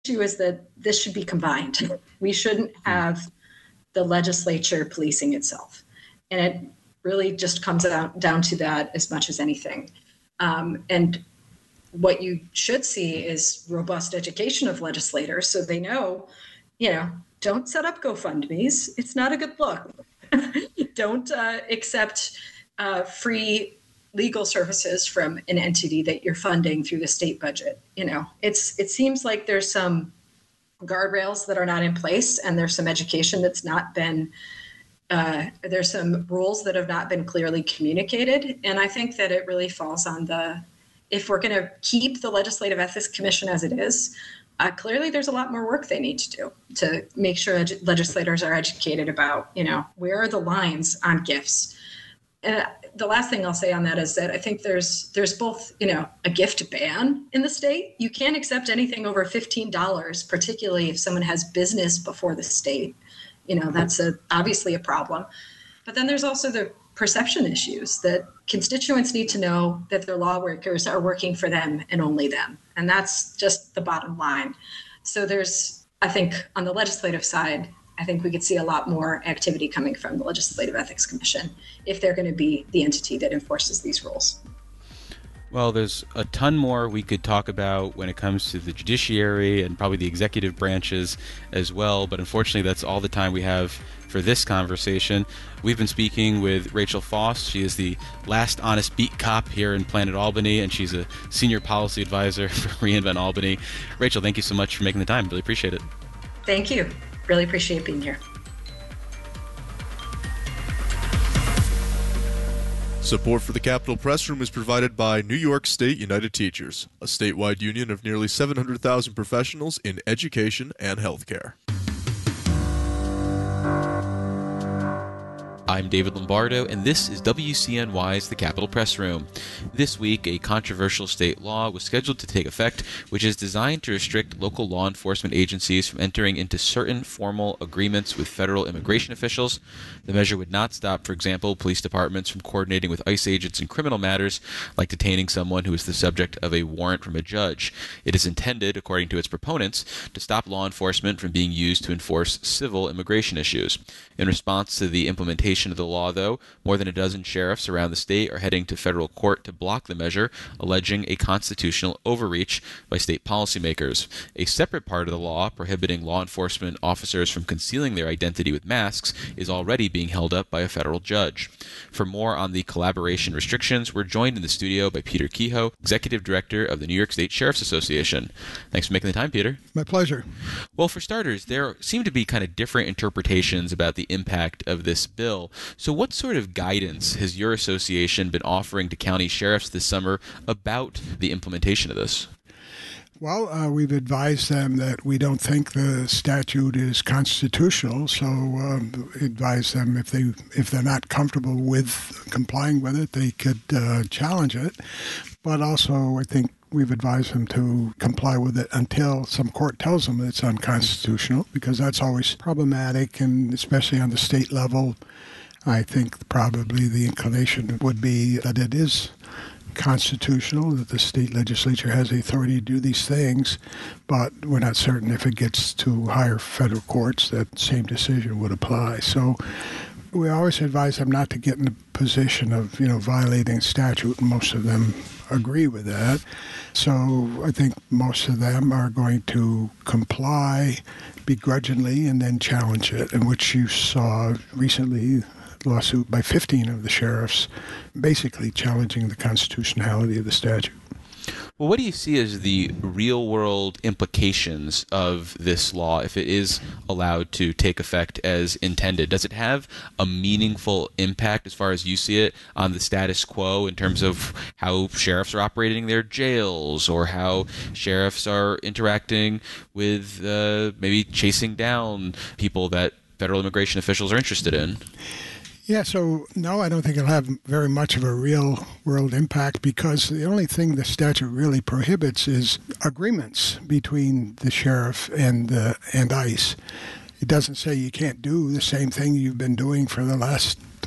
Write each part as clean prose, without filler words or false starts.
issue is that this should be combined. We shouldn't have the legislature policing itself. And it really just comes down to that as much as anything. And what you should see is robust education of legislators so they know, don't set up GoFundMes. It's not a good look. Don't accept free legal services from an entity that you're funding through the state budget. It seems like there's some guardrails that are not in place, and there's some education that's not been there's some rules that have not been clearly communicated. And I think that it really falls on if we're going to keep the Legislative Ethics Commission as it is, clearly there's a lot more work they need to do to make sure legislators are educated about, where are the lines on gifts. And the last thing I'll say on that is that I think there's both, a gift ban in the state. You can't accept anything over $15, particularly if someone has business before the state. That's obviously a problem. But then there's also the perception issues that constituents need to know that their law workers are working for them and only them. And that's just the bottom line. So I think on the legislative side, I think we could see a lot more activity coming from the Legislative Ethics Commission if they're going to be the entity that enforces these rules. Well, there's a ton more we could talk about when it comes to the judiciary and probably the executive branches as well, but unfortunately that's all the time we have for this conversation. We've been speaking with Rachel Foss. She is the last honest beat cop here in Planet Albany, and she's a senior policy advisor for Reinvent Albany. Rachel, thank you so much for making the time. Really appreciate it. Thank you. Really appreciate being here. Support for the Capitol Press Room is provided by New York State United Teachers, a statewide union of nearly 700,000 professionals in education and healthcare. I'm David Lombardo, and this is WCNY's The Capitol Press Room. This week, a controversial state law was scheduled to take effect, which is designed to restrict local law enforcement agencies from entering into certain formal agreements with federal immigration officials. The measure would not stop, for example, police departments from coordinating with ICE agents in criminal matters, like detaining someone who is the subject of a warrant from a judge. It is intended, according to its proponents, to stop law enforcement from being used to enforce civil immigration issues. In response to the implementation of the law, though, more than a dozen sheriffs around the state are heading to federal court to block the measure, alleging a constitutional overreach by state policymakers. A separate part of the law, prohibiting law enforcement officers from concealing their identity with masks, is already being held up by a federal judge. For more on the collaboration restrictions, we're joined in the studio by Peter Kehoe, Executive Director of the New York State Sheriff's Association. Thanks for making the time, Peter. My pleasure. Well, for starters, there seem to be kind of different interpretations about the impact of this bill. So what sort of guidance has your association been offering to county sheriffs this summer about the implementation of this? Well, we've advised them that we don't think the statute is constitutional, so advise them if they're not comfortable with complying with it, they could challenge it. But also, I think we've advised them to comply with it until some court tells them it's unconstitutional, because that's always problematic, and especially on the state level, I think probably the inclination would be that it is constitutional, that the state legislature has the authority to do these things, but we're not certain if it gets to higher federal courts that same decision would apply. So we always advise them not to get in the position of, violating statute, and most of them agree with that. So I think most of them are going to comply begrudgingly and then challenge it, in which you saw recently lawsuit by 15 of the sheriffs basically challenging the constitutionality of the statute. Well, what do you see as the real-world implications of this law if it is allowed to take effect as intended? Does it have a meaningful impact, as far as you see it, on the status quo in terms of how sheriffs are operating their jails, or how sheriffs are interacting with maybe chasing down people that federal immigration officials are interested in? Yeah, so no, I don't think it'll have very much of a real-world impact, because the only thing the statute really prohibits is agreements between the sheriff and ICE. It doesn't say you can't do the same thing you've been doing for the last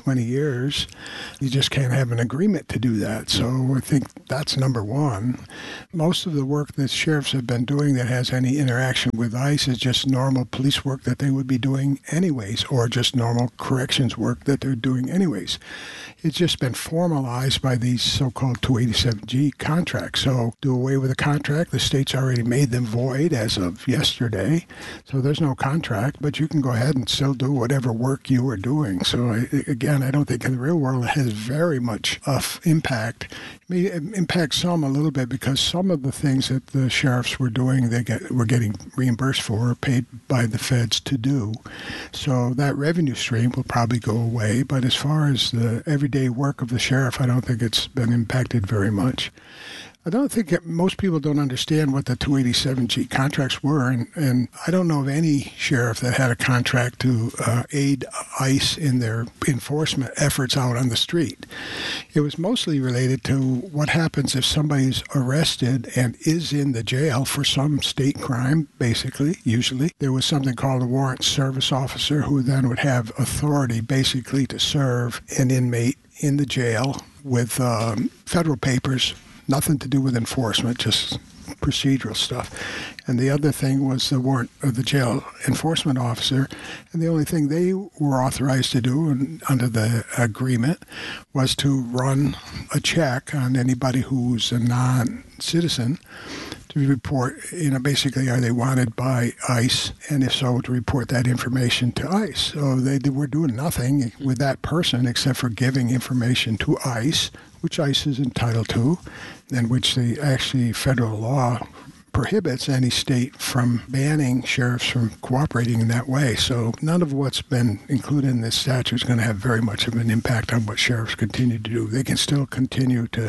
20 years. You just can't have an agreement to do that. So I think that's number one. Most of the work that sheriffs have been doing that has any interaction with ICE is just normal police work that they would be doing anyways, or just normal corrections work that they're doing anyways. It's just been formalized by these so-called 287G contracts. So do away with the contract. The state's already made them void as of yesterday. So there's no contract, but you can go ahead and still do whatever work you were doing. So again, I don't think in the real world it has very much of impact. It may impact some a little bit because some of the things that the sheriffs were doing, were getting reimbursed for or paid by the feds to do. So that revenue stream will probably go away. But as far as the everyday work of the sheriff, I don't think it's been impacted very much. I don't think most people don't understand what the 287G contracts were, and I don't know of any sheriff that had a contract to aid ICE in their enforcement efforts out on the street. It was mostly related to what happens if somebody's arrested and is in the jail for some state crime, basically, usually. There was something called a warrant service officer who then would have authority basically to serve an inmate in the jail with federal papers. Nothing to do with enforcement, just procedural stuff. And the other thing was the warrant of the jail enforcement officer. And the only thing they were authorized to do under the agreement was to run a check on anybody who's a non-citizen to report, basically, are they wanted by ICE? And if so, to report that information to ICE. So they were doing nothing with that person except for giving information to ICE, which ICE is entitled to, and which federal law prohibits any state from banning sheriffs from cooperating in that way. So none of what's been included in this statute is going to have very much of an impact on what sheriffs continue to do. They can still continue to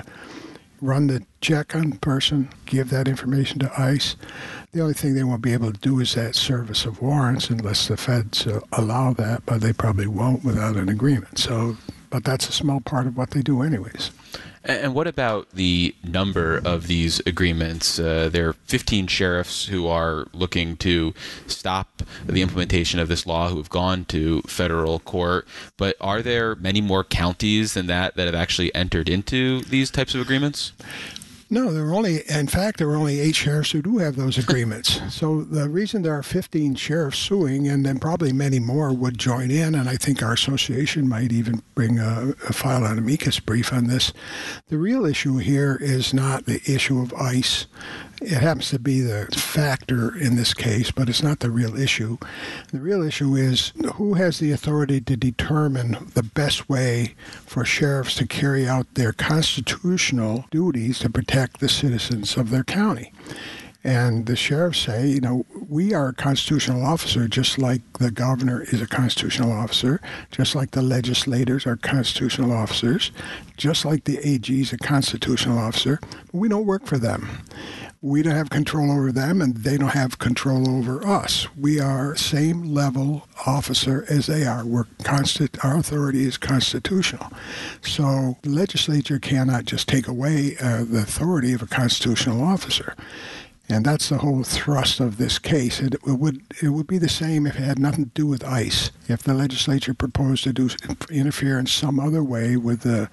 run the check on the person, give that information to ICE. The only thing they won't be able to do is that service of warrants unless the feds allow that, but they probably won't without an agreement. But that's a small part of what they do anyways. And what about the number of these agreements? There are 15 sheriffs who are looking to stop the implementation of this law who have gone to federal court. But are there many more counties than that have actually entered into these types of agreements? No, there were only 8 sheriffs who do have those agreements. So the reason there are 15 sheriffs suing, and then probably many more would join in, and I think our association might even bring file an amicus brief on this. The real issue here is not the issue of ICE. It happens to be the factor in this case, but it's not the real issue. The real issue is who has the authority to determine the best way for sheriffs to carry out their constitutional duties to protect the citizens of their county. And the sheriffs say, we are a constitutional officer just like the governor is a constitutional officer, just like the legislators are constitutional officers, just like the AG is a constitutional officer. But we don't work for them. We don't have control over them, and they don't have control over us. We are same level officer as they are. Our authority is constitutional. So the legislature cannot just take away the authority of a constitutional officer. And that's the whole thrust of this case. It would be the same if it had nothing to do with ICE. If the legislature proposed to interfere in some other way with the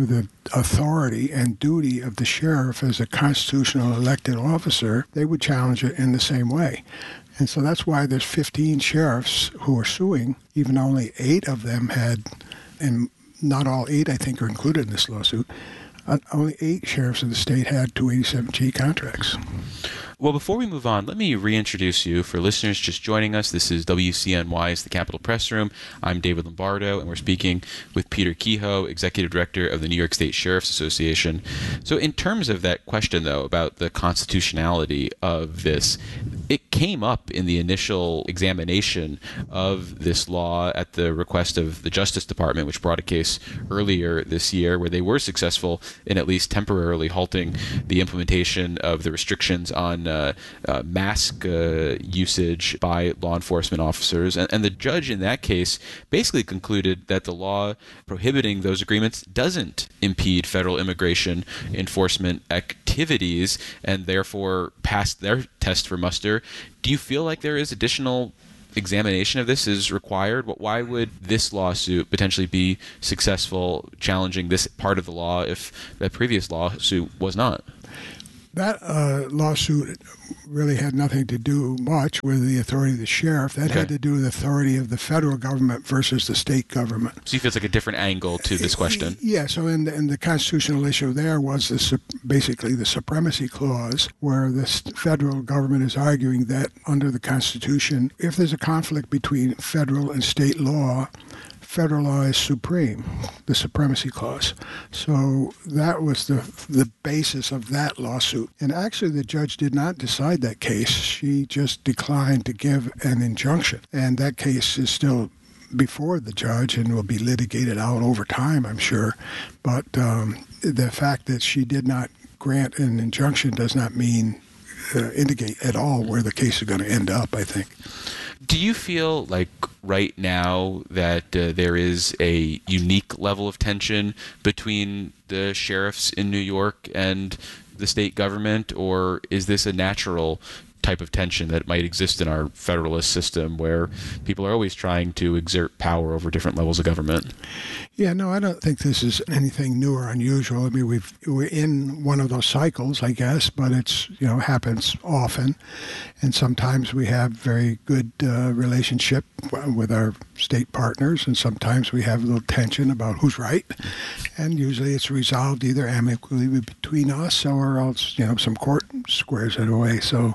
authority and duty of the sheriff as a constitutional elected officer, they would challenge it in the same way. And so that's why there's 15 sheriffs who are suing, even only 8 of them had, and not all 8 I think are included in this lawsuit, only 8 sheriffs of the state had 287G contracts. Well, before we move on, let me reintroduce you. For listeners just joining us, this is WCNY's The Capitol Press Room. I'm David Lombardo, and we're speaking with Peter Kehoe, Executive Director of the New York State Sheriff's Association. So in terms of that question, though, about the constitutionality of this, it came up in the initial examination of this law at the request of the Justice Department, which brought a case earlier this year where they were successful in at least temporarily halting the implementation of the restrictions on mask usage by law enforcement officers. And the judge in that case basically concluded that the law prohibiting those agreements doesn't impede federal immigration enforcement activities and therefore passed their test for muster. Do you feel like there is additional examination of this is required? Why would this lawsuit potentially be successful challenging this part of the law if that previous lawsuit was not? That lawsuit really had nothing to do much with the authority of the sheriff. That had to do with the authority of the federal government versus the state government. So you feel it's like a different angle to this question? Yeah, so in the constitutional issue there was basically the supremacy clause, where the federal government is arguing that under the Constitution, if there's a conflict between federal and state law, federal law is supreme, the supremacy clause. So that was the basis of that lawsuit. And actually, the judge did not decide that case. She just declined to give an injunction. And that case is still before the judge and will be litigated out over time, I'm sure. But the fact that she did not grant an injunction does not indicate at all where the case is going to end up, I think. Do you feel like right now that there is a unique level of tension between the sheriffs in New York and the state government, or is this a natural type of tension that might exist in our federalist system where people are always trying to exert power over different levels of government? Yeah, no, I don't think this is anything new or unusual. I mean, we're in one of those cycles, I guess, but it's, happens often. And sometimes we have very good relationship with our state partners, and sometimes we have a little tension about who's right. And usually it's resolved either amicably between us or else, some court squares it away. So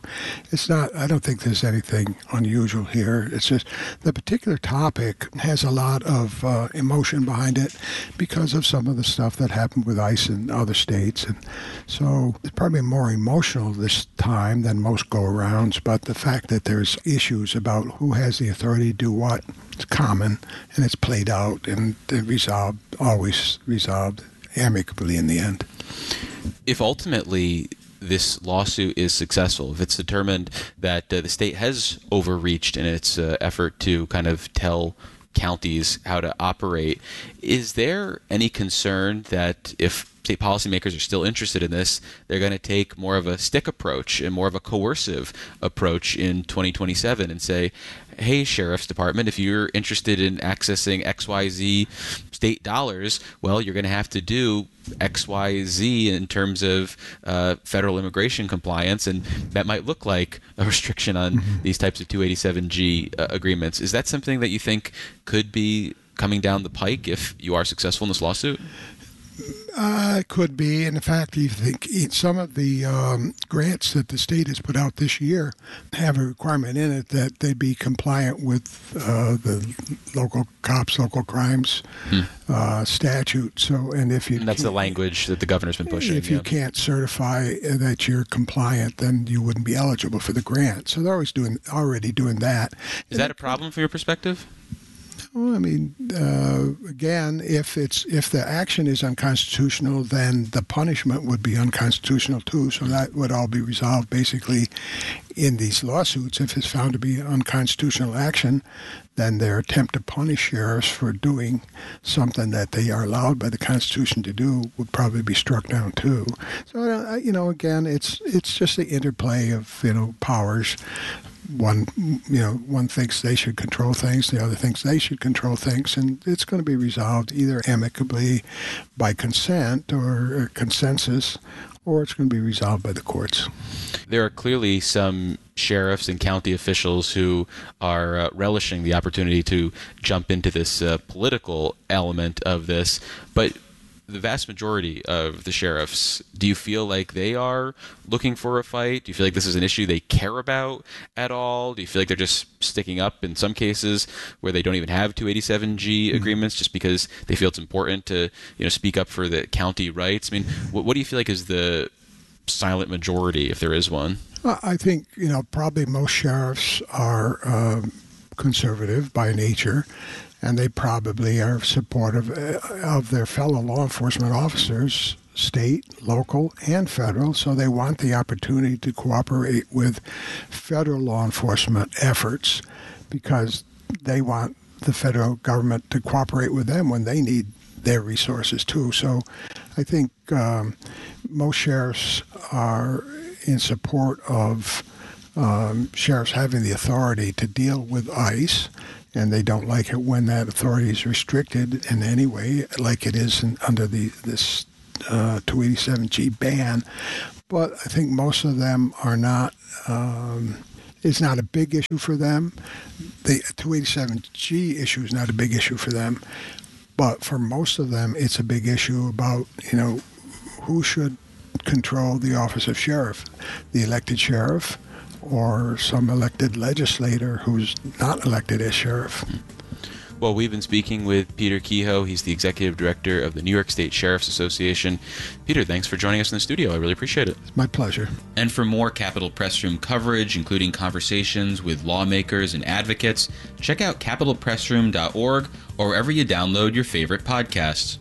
I don't think there's anything unusual here. It's just the particular topic has a lot of emotion behind it because of some of the stuff that happened with ICE in other states. And so it's probably more emotional this time than most go-arounds, but the fact that there's issues about who has the authority to do what, it's common, and it's played out and always resolved amicably in the end. If ultimately this lawsuit is successful, if it's determined that the state has overreached in its effort to kind of tell counties how to operate, is there any concern that if state policymakers are still interested in this, they're going to take more of a stick approach and more of a coercive approach in 2027 and say, hey, Sheriff's Department, if you're interested in accessing XYZ state dollars, well, you're going to have to do XYZ in terms of federal immigration compliance, and that might look like a restriction on these types of 287G agreements. Is that something that you think could be coming down the pike if you are successful in this lawsuit? It could be. In fact, you think some of the grants that the state has put out this year have a requirement in it that they be compliant with the local cops, local crimes statute. So, and that's the language that the governor's been pushing. If you can't certify that you're compliant, then you wouldn't be eligible for the grant. So they're already doing that. Is that a problem from your perspective? Well, I mean, again, if the action is unconstitutional, then the punishment would be unconstitutional too. So that would all be resolved basically in these lawsuits. If it's found to be unconstitutional action, then their attempt to punish sheriffs for doing something that they are allowed by the Constitution to do would probably be struck down too. So again, it's just the interplay of powers. One thinks they should control things, the other thinks they should control things, and it's going to be resolved either amicably by consent or consensus, or it's going to be resolved by the courts. There are clearly some sheriffs and county officials who are relishing the opportunity to jump into this political element of this, but the vast majority of the sheriffs, do you feel like they are looking for a fight? Do you feel like this is an issue they care about at all? Do you feel like they're just sticking up in some cases where they don't even have 287G agreements just because they feel it's important to speak up for the county rights? I mean, what do you feel like is the silent majority, if there is one? I think, probably most sheriffs are conservative by nature, and they probably are supportive of their fellow law enforcement officers, state, local, and federal, so they want the opportunity to cooperate with federal law enforcement efforts because they want the federal government to cooperate with them when they need their resources too. So I think most sheriffs are in support of sheriffs having the authority to deal with ICE, and they don't like it when that authority is restricted in any way, like it is under this 287G ban. But I think most of them are not. It's not a big issue for them. The 287G issue is not a big issue for them, but for most of them, it's a big issue about who should control the office of sheriff, the elected sheriff, or some elected legislator who's not elected as sheriff. Well, we've been speaking with Peter Kehoe. He's the executive director of the New York State Sheriff's Association. Peter, thanks for joining us in the studio. I really appreciate it. It's my pleasure. And for more Capitol Press Room coverage, including conversations with lawmakers and advocates, check out capitolpressroom.org or wherever you download your favorite podcasts.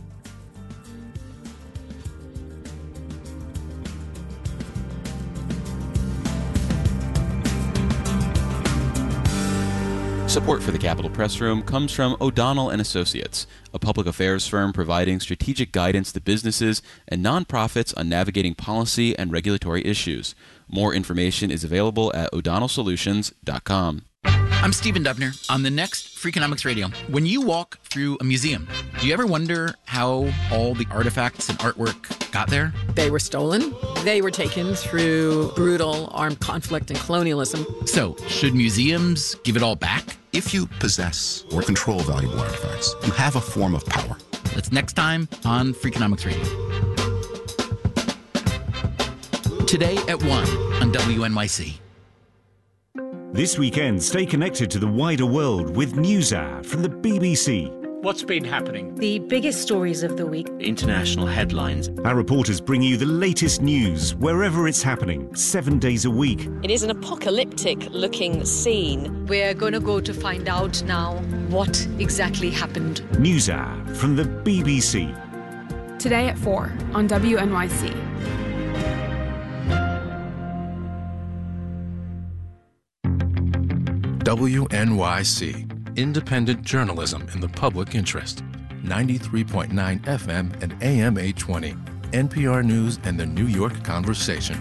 Support for the Capitol Press Room comes from O'Donnell & Associates, a public affairs firm providing strategic guidance to businesses and nonprofits on navigating policy and regulatory issues. More information is available at o'donnellsolutions.com. I'm Stephen Dubner on the next Freakonomics Radio. When you walk through a museum, do you ever wonder how all the artifacts and artwork got there? They were stolen. They were taken through brutal armed conflict and colonialism. So, should museums give it all back? If you possess or control valuable artifacts, you have a form of power. That's next time on Freakonomics Radio. Today at 1 on WNYC. This weekend, stay connected to the wider world with NewsHour from the BBC. What's been happening? The biggest stories of the week. International headlines. Our reporters bring you the latest news wherever it's happening, 7 days a week. It is an apocalyptic-looking scene. We're going to go to find out now what exactly happened. NewsHour from the BBC. Today at 4 on WNYC. WNYC, independent journalism in the public interest. 93.9 FM and AM 820. NPR News and the New York Conversation.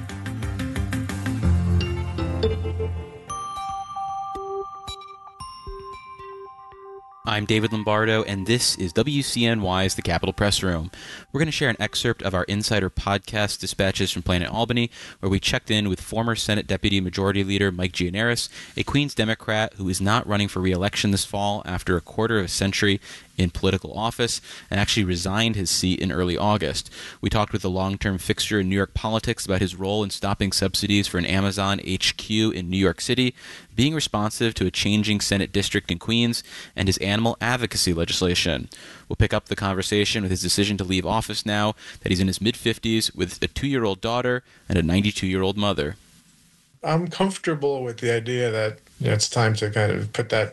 I'm David Lombardo, and this is WCNY's The Capitol Press Room. We're going to share an excerpt of our Insider Podcast dispatches from Planet Albany, where we checked in with former Senate Deputy Majority Leader Mike Gianaris, a Queens Democrat who is not running for re-election this fall after a quarter of a century in political office and actually resigned his seat in early August. We talked with a long-term fixture in New York politics about his role in stopping subsidies for an Amazon HQ in New York City, being responsive to a changing Senate district in Queens, and his animal advocacy legislation. We'll pick up the conversation with his decision to leave office now that he's in his mid-50s with a 2-year-old daughter and a 92-year-old mother. I'm comfortable with the idea that it's time to kind of put that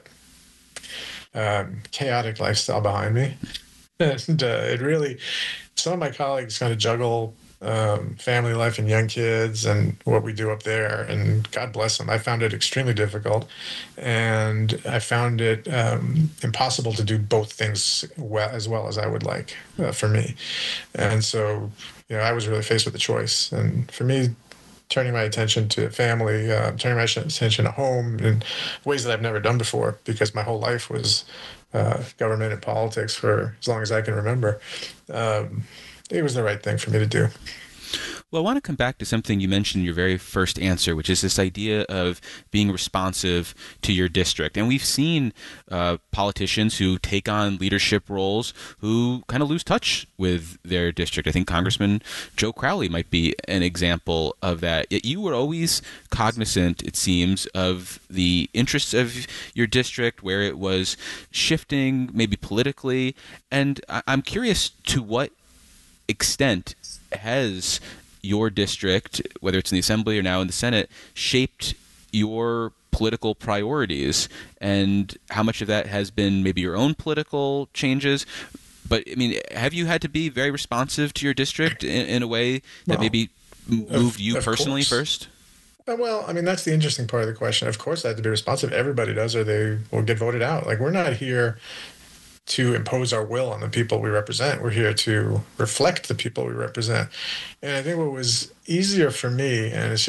chaotic lifestyle behind me. And it really, some of my colleagues kind of juggle family life and young kids and what we do up there, and God bless them. I found it extremely difficult, and I found it impossible to do both things as well as I would like for me. And so, I was really faced with a choice. And for me, turning my attention to family, turning my attention to home in ways that I've never done before, because my whole life was government and politics for as long as I can remember. It was the right thing for me to do. Well, I want to come back to something you mentioned in your very first answer, which is this idea of being responsive to your district. And we've seen politicians who take on leadership roles who kind of lose touch with their district. I think Congressman Joe Crowley might be an example of that. Yet you were always cognizant, it seems, of the interests of your district, where it was shifting, maybe politically. And I'm curious, to what extent has your district, whether it's in the Assembly or now in the Senate, shaped your political priorities, and how much of that has been maybe your own political changes? But, I mean, have you had to be very responsive to your district in a way that maybe moved you personally first? Well, I mean, that's the interesting part of the question. Of course I have to be responsive. Everybody does, or they will get voted out. Like, we're not here to impose our will on the people we represent. We're here to reflect the people we represent. And I think what was easier for me, and it's just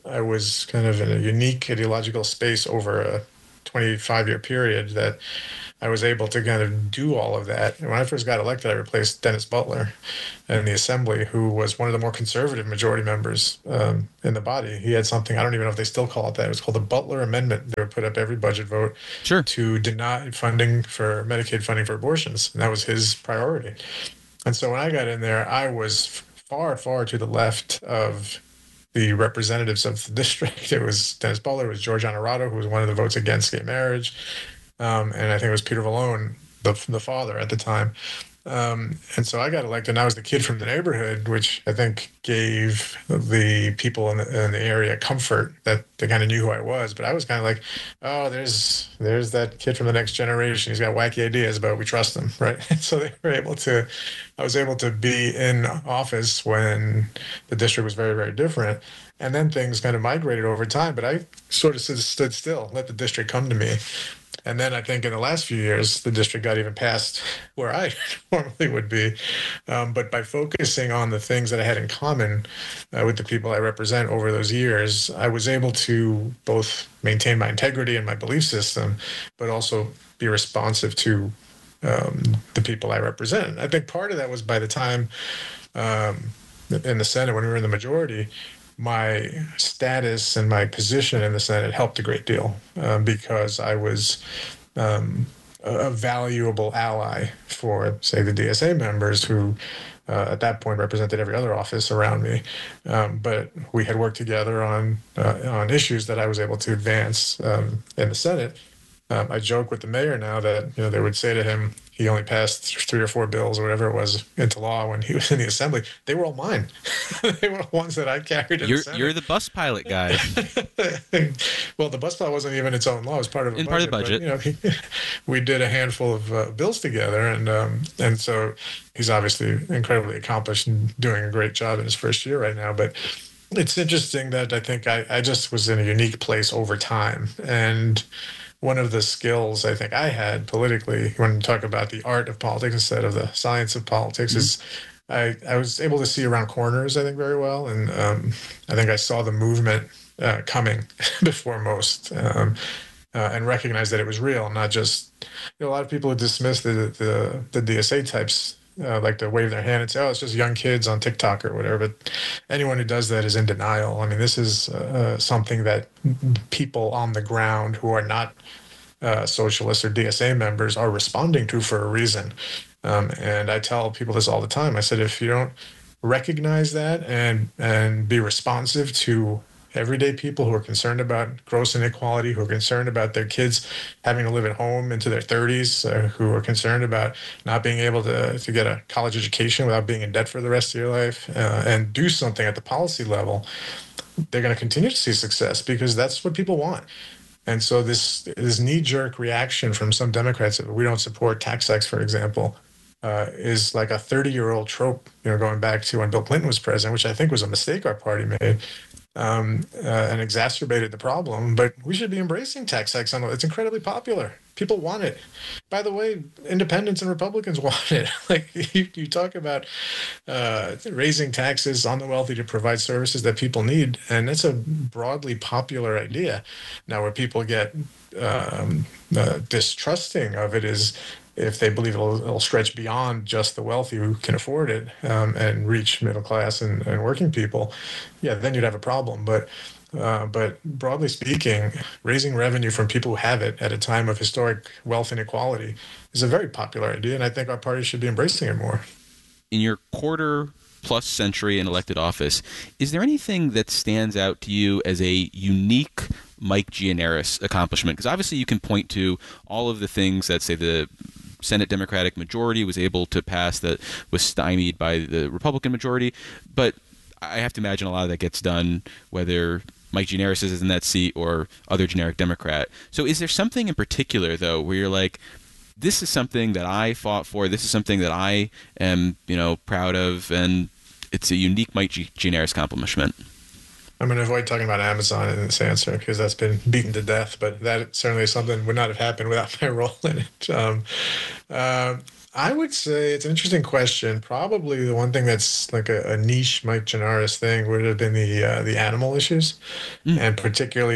I was kind of in a unique ideological space over a 25-year period that I was able to kind of do all of that. And when I first got elected, I replaced Dennis Butler in the Assembly, who was one of the more conservative majority members in the body. He had something, I don't even know if they still call it that. It was called the Butler Amendment. They would put up every budget vote to deny funding for Medicaid funding for abortions. And that was his priority. And so when I got in there, I was far, far to the left of the representatives of the district. It was Dennis Butler, it was George Honorado, who was one of the votes against gay marriage. And I think it was Peter Vallone, the father at the time. And so I got elected, and I was the kid from the neighborhood, which I think gave the people in the area comfort that they kind of knew who I was. But I was kind of like, oh, there's that kid from the next generation. He's got wacky ideas, but we trust him, right? So I was able to be in office when the district was very, very different. And then things kind of migrated over time, but I sort of stood still, let the district come to me. And then I think in the last few years, the district got even past where I normally would be. But by focusing on the things that I had in common with the people I represent over those years, I was able to both maintain my integrity and my belief system, but also be responsive to the people I represent. I think part of that was by the time in the Senate, when we were in the majority, my status and my position in the Senate helped a great deal because I was a valuable ally for, say, the DSA members who at that point represented every other office around me. But we had worked together on issues that I was able to advance in the Senate. I joke with the mayor now that they would say to him, he only passed 3 or 4 bills or whatever it was into law when he was in the Assembly. They were all mine. They were ones that I carried in the Senate. You're the bus pilot guy. Well, the bus pilot wasn't even its own law. It was part of part of the budget. But, we did a handful of bills together, and so he's obviously incredibly accomplished and doing a great job in his first year right now. But it's interesting that I think I just was in a unique place over time. And one of the skills I think I had politically, when you talk about the art of politics instead of the science of politics, is I was able to see around corners, I think, very well. And I think I saw the movement coming before most and recognized that it was real, not just, a lot of people who dismiss the DSA types like to wave their hand and say, oh, it's just young kids on TikTok or whatever. But anyone who does that is in denial. I mean, this is something that people on the ground who are not socialists or DSA members are responding to for a reason. And I tell people this all the time. I said, if you don't recognize that and be responsive to everyday people who are concerned about gross inequality, who are concerned about their kids having to live at home into their 30s, who are concerned about not being able to get a college education without being in debt for the rest of your life, and do something at the policy level, they're going to continue to see success because that's what people want. And so this knee-jerk reaction from some Democrats that we don't support tax hikes, for example, is like a 30-year-old trope, going back to when Bill Clinton was president, which I think was a mistake our party made. And exacerbated the problem, but we should be embracing tax hikes. It's incredibly popular. People want it. By the way, independents and Republicans want it. Like you talk about raising taxes on the wealthy to provide services that people need, and it's a broadly popular idea. Now, where people get distrusting of it is if they believe it'll stretch beyond just the wealthy who can afford it and reach middle class and working people, then you'd have a problem. But broadly speaking, raising revenue from people who have it at a time of historic wealth inequality is a very popular idea, and I think our party should be embracing it more. In your quarter-plus century in elected office, is there anything that stands out to you as a unique Mike Gianaris accomplishment? Because obviously you can point to all of the things that, say, the Senate Democratic majority was able to pass that was stymied by the Republican majority. But I have to imagine a lot of that gets done whether Mike Gianaris is in that seat or other generic Democrat. So is there something in particular, though, where you're like, this is something that I fought for, this is something that I am, proud of, and it's a unique Mike Gianaris accomplishment? I'm going to avoid talking about Amazon in this answer because that's been beaten to death, but that certainly is something would not have happened without my role in it. I would say it's an interesting question. Probably the one thing that's like a niche Mike Genaris thing would have been the animal issues, and particularly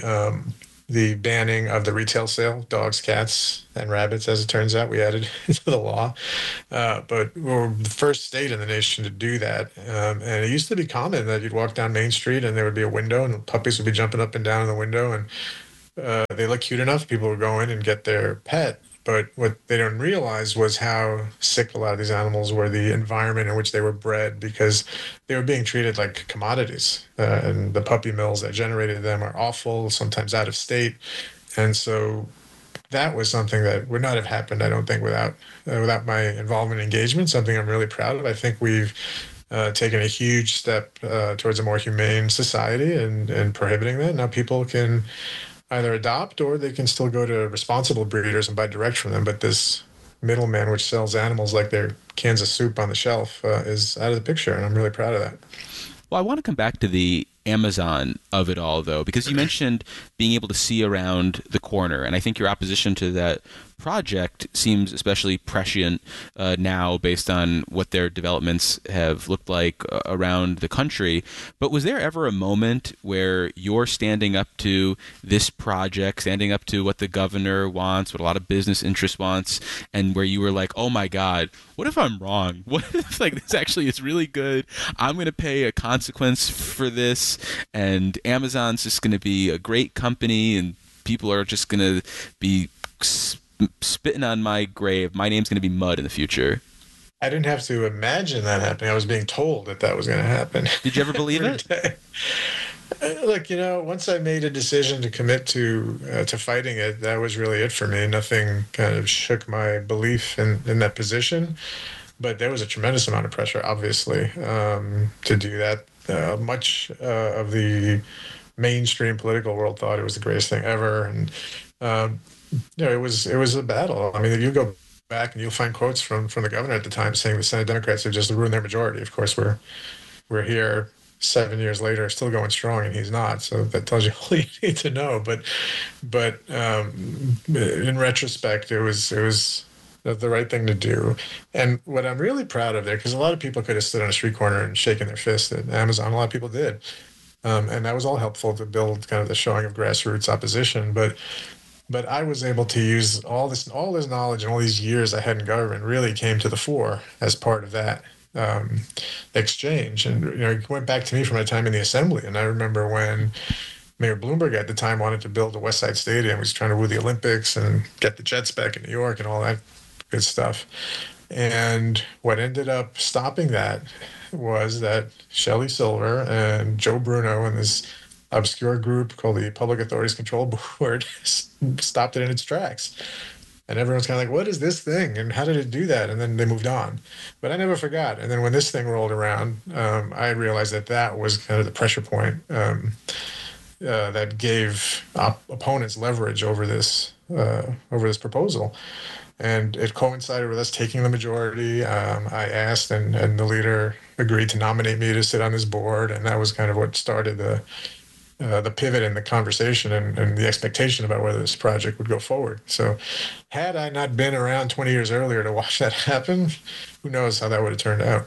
the banning of the retail sale of dogs, cats, and rabbits. As it turns out, we added into the law, but we were the first state in the nation to do that. And it used to be common that you'd walk down Main Street and there would be a window, and puppies would be jumping up and down in the window, and they look cute enough. People would go in and get their pet. But what they didn't realize was how sick a lot of these animals were, the environment in which they were bred, because they were being treated like commodities. And the puppy mills that generated them are awful, sometimes out of state. And so that was something that would not have happened, I don't think, without my involvement and engagement, something I'm really proud of. I think we've taken a huge step towards a more humane society and prohibiting that. Now people can either adopt or they can still go to responsible breeders and buy direct from them. But this middleman, which sells animals like they're cans of soup on the shelf, is out of the picture, and I'm really proud of that. Well, I want to come back to the Amazon of it all, though, because you mentioned being able to see around the corner, and I think your opposition to that project seems especially prescient now based on what their developments have looked like around the country. But was there ever a moment where you're standing up to this project, standing up to what the governor wants, what a lot of business interest wants, and where you were like, oh my God, what if I'm wrong? What if like this actually is really good? I'm going to pay a consequence for this, and Amazon's just going to be a great company, and people are just going to be spitting on my grave. My name's going to be mud in the future. I didn't have to imagine that happening. I was being told that was going to happen. Did you ever believe it? Look, once I made a decision to commit to fighting it, that was really it for me. Nothing kind of shook my belief in that position. But there was a tremendous amount of pressure, obviously, to do that. Much of the mainstream political world thought it was the greatest thing ever, and it was a battle. I mean, you go back and you'll find quotes from the governor at the time saying the Senate Democrats have just ruined their majority. Of course, we're here 7 years later, still going strong, and he's not. So that tells you all you need to know. But in retrospect, it was the right thing to do. And what I'm really proud of there, because a lot of people could have stood on a street corner and shaken their fist at Amazon. A lot of people did. And that was all helpful to build kind of the showing of grassroots opposition. But I was able to use all this knowledge and all these years I had in government really came to the fore as part of that exchange. And it went back to me from my time in the assembly. And I remember when Mayor Bloomberg at the time wanted to build a West Side Stadium. He was trying to woo the Olympics and get the Jets back in New York and all that good stuff. And what ended up stopping that was that Shelley Silver and Joe Bruno and this obscure group called the Public Authorities Control Board stopped it in its tracks. And everyone's kind of like, what is this thing? And how did it do that? And then they moved on. But I never forgot. And then when this thing rolled around, I realized that was kind of the pressure point that gave opponents leverage over this proposal. And it coincided with us taking the majority. I asked, and the leader agreed to nominate me to sit on this board. And that was kind of what started the pivot in the conversation and the expectation about whether this project would go forward. So had I not been around 20 years earlier to watch that happen, who knows how that would have turned out.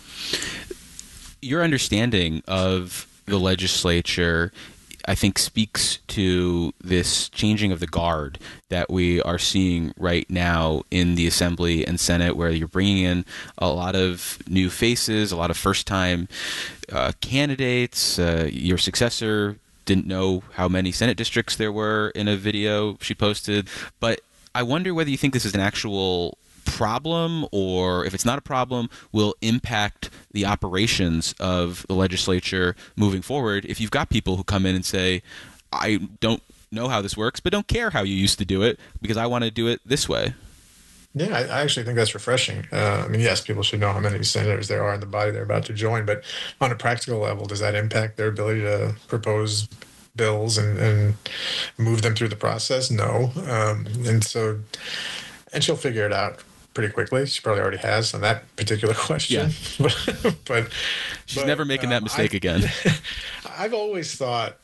Your understanding of the legislature, I think, speaks to this changing of the guard that we are seeing right now in the Assembly and Senate, where you're bringing in a lot of new faces, a lot of first-time candidates. Your successor didn't know how many Senate districts there were in a video she posted. But I wonder whether you think this is an actual problem, or if it's not a problem, will impact the operations of the legislature moving forward if you've got people who come in and say, I don't know how this works, but don't care how you used to do it because I want to do it this way. Yeah, I actually think that's refreshing. I mean, yes, people should know how many senators there are in the body they're about to join, but on a practical level, does that impact their ability to propose bills and move them through the process? No. And she'll figure it out pretty quickly. She probably already has on that particular question. Yeah. but she's never making that mistake again. I've always thought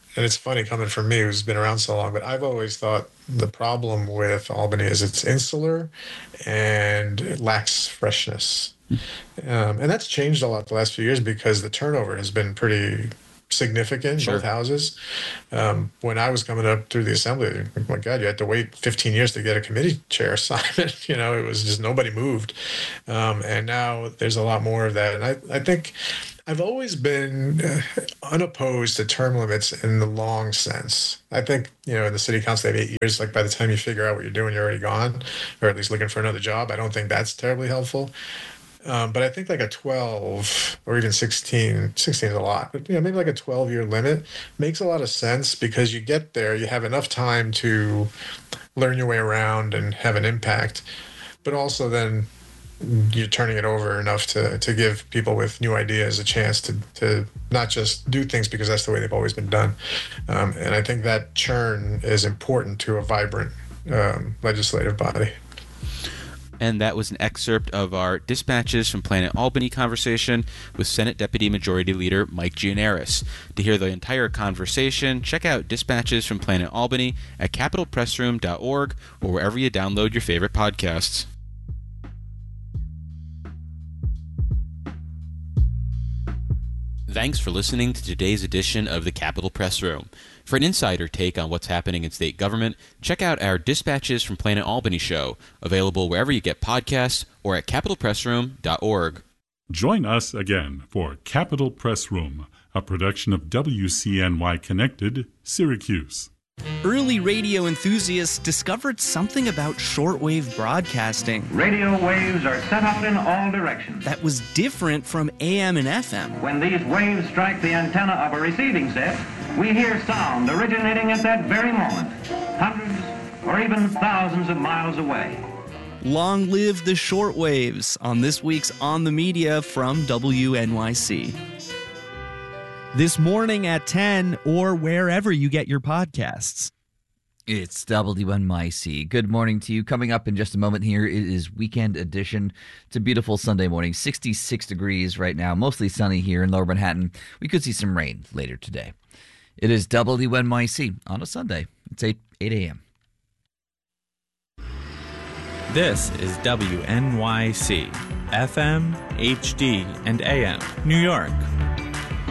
and it's funny coming from me who's been around so long, but I've always thought the problem with Albany is it's insular and it lacks freshness. And that's changed a lot the last few years because the turnover has been pretty significant, both houses. When I was coming up through the assembly, oh my God, you had to wait 15 years to get a committee chair assignment. It was just nobody moved. And now there's a lot more of that. And I think I've always been unopposed to term limits in the long sense. I think, in the city council, they have 8 years. Like by the time you figure out what you're doing, you're already gone, or at least looking for another job. I don't think that's terribly helpful. But I think like a 12 or even 16 is a lot, but maybe like a 12-year limit makes a lot of sense because you get there, you have enough time to learn your way around and have an impact, but also then you're turning it over enough to give people with new ideas a chance to not just do things because that's the way they've always been done. And I think that churn is important to a vibrant legislative body. And that was an excerpt of our Dispatches from Planet Albany conversation with Senate Deputy Majority Leader Mike Gianaris. To hear the entire conversation, check out Dispatches from Planet Albany at capitolpressroom.org or wherever you download your favorite podcasts. Thanks for listening to today's edition of the Capitol Press Room. For an insider take on what's happening in state government, check out our Dispatches from Planet Albany show, available wherever you get podcasts or at capitolpressroom.org. Join us again for Capitol Press Room, a production of WCNY Connected, Syracuse. Early radio enthusiasts discovered something about shortwave broadcasting. Radio waves are sent out in all directions. That was different from AM and FM. When these waves strike the antenna of a receiving set, we hear sound originating at that very moment, hundreds or even thousands of miles away. Long live the shortwaves on this week's On the Media from WNYC. This morning at 10 or wherever you get your podcasts. It's WNYC. Good morning to you. Coming up in just a moment here, it is Weekend Edition. It's a beautiful Sunday morning, 66 degrees right now, mostly sunny here in Lower Manhattan. We could see some rain later today. It is WNYC on a Sunday. It's 8 a.m. This is WNYC, FM, HD, and AM, New York.